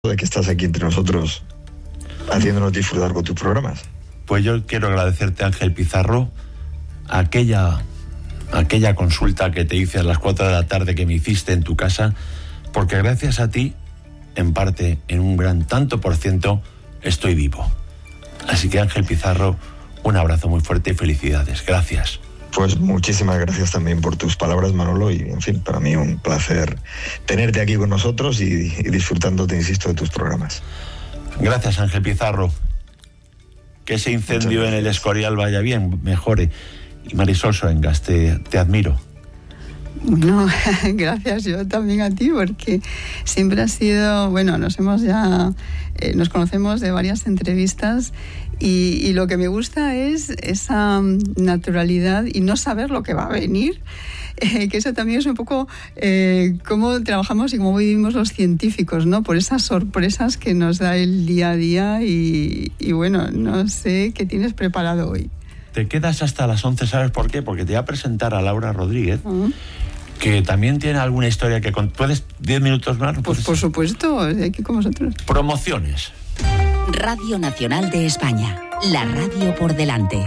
de que estás aquí entre nosotros haciéndonos disfrutar con tus programas. Pues yo quiero agradecerte, Ángel Pizarro, aquella consulta que te hice a las 4 de la tarde que me hiciste en tu casa, porque gracias a ti, en parte, en un gran tanto por ciento, estoy vivo. Así que, Ángel Pizarro, un abrazo muy fuerte y felicidades. Gracias. Pues muchísimas gracias también por tus palabras, Manolo, y en fin, para mí un placer tenerte aquí con nosotros y disfrutando, te insisto, de tus programas. Gracias, Ángel Pizarro. Que ese incendio en el Escorial vaya bien, mejore. Y Marisol Soengas, te admiro. Bueno, gracias yo también a ti, porque siempre ha sido, bueno, nos conocemos de varias entrevistas y lo que me gusta es esa naturalidad y no saber lo que va a venir, que eso también es un poco cómo trabajamos y cómo vivimos los científicos, ¿no? Por esas sorpresas que nos da el día a día y bueno, no sé qué tienes preparado hoy. Te quedas hasta las 11, ¿sabes por qué? Porque te voy a presentar a Laura Rodríguez, que también tiene alguna historia que... ¿Puedes 10 minutos más? Pues por supuesto, aquí con vosotros. Promociones. Radio Nacional de España, la radio por delante.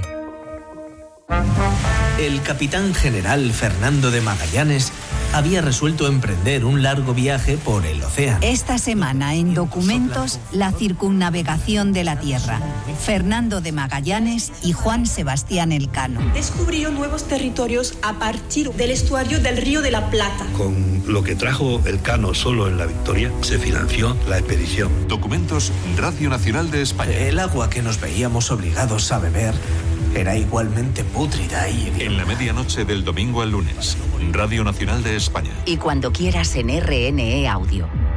El capitán general Fernando de Magallanes había resuelto emprender un largo viaje por el océano. Esta semana en Documentos, la circunnavegación de la Tierra. Fernando de Magallanes y Juan Sebastián Elcano. Descubrió nuevos territorios a partir del estuario del Río de la Plata. Con lo que trajo Elcano solo en la Victoria, se financió la expedición. Documentos, Radio Nacional de España. El agua que nos veíamos obligados a beber era igualmente pútrida y... En la medianoche del domingo al lunes, Radio Nacional de España. Y cuando quieras en RNE Audio.